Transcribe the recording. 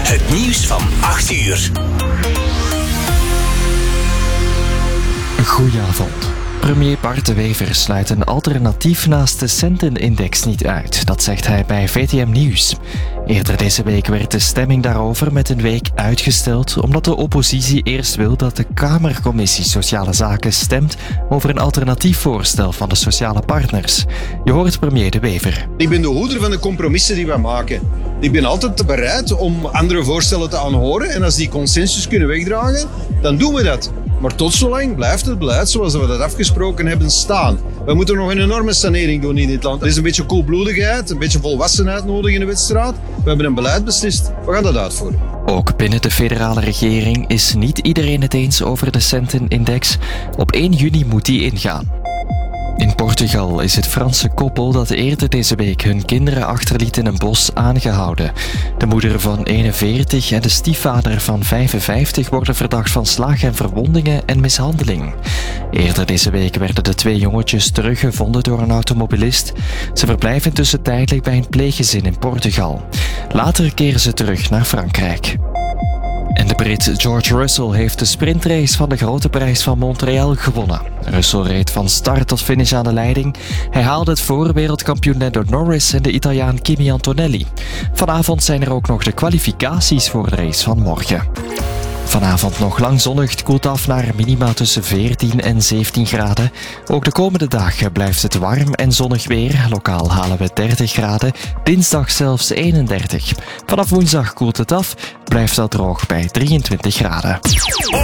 Het nieuws van 8 uur. Goedenavond. Premier Bart De Wever sluit een alternatief naast de Centenindex niet uit. Dat zegt hij bij VTM Nieuws. Eerder deze week werd de stemming daarover met een week uitgesteld, omdat de oppositie eerst wil dat de Kamercommissie Sociale Zaken stemt over een alternatief voorstel van de sociale partners. Je hoort premier De Wever. Ik ben de hoeder van de compromissen die wij maken. Ik ben altijd bereid om andere voorstellen te aanhoren en als die consensus kunnen wegdragen, dan doen we dat. Maar tot zolang blijft het beleid zoals we dat afgesproken hebben staan. We moeten nog een enorme sanering doen in dit land. Er is een beetje koelbloedigheid, een beetje volwassenheid nodig in de wedstrijd. We hebben een beleid beslist, we gaan dat uitvoeren. Ook binnen de federale regering is niet iedereen het eens over de Centenindex. Op 1 juni moet die ingaan. In Portugal is het Franse koppel dat eerder deze week hun kinderen achterliet in een bos aangehouden. De moeder van 41 en de stiefvader van 55 worden verdacht van slag en verwondingen en mishandeling. Eerder deze week werden de 2 jongetjes teruggevonden door een automobilist. Ze verblijven intussen tijdelijk bij een pleeggezin in Portugal. Later keren ze terug naar Frankrijk. En de Brit George Russell heeft de sprintrace van de Grote Prijs van Montreal gewonnen. Russell reed van start tot finish aan de leiding. Hij haalde het voor wereldkampioen Lando Norris en de Italiaan Kimi Antonelli. Vanavond zijn er ook nog de kwalificaties voor de race van morgen. Vanavond nog lang zonnig, het koelt af naar minima tussen 14 en 17 graden. Ook de komende dagen blijft het warm en zonnig weer. Lokaal halen we 30 graden, dinsdag zelfs 31. Vanaf woensdag koelt het af, blijft dat droog bij 23 graden.